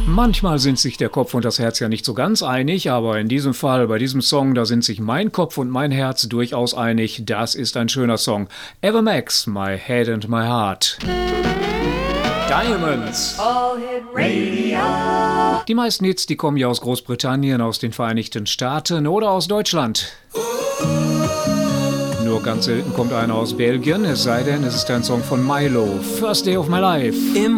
Manchmal sind sich der Kopf und das Herz ja nicht so ganz einig, aber in diesem Fall, bei diesem Song, da sind sich mein Kopf und mein Herz durchaus einig. Das ist ein schöner Song. Ava Max, My Head and My Heart. Diamonds. All-Hit Radio. Die meisten Hits, die kommen ja aus Großbritannien, aus den Vereinigten Staaten oder aus Deutschland. Nur ganz selten kommt einer aus Belgien, es sei denn, es ist ein Song von Milo. First Day of My Life.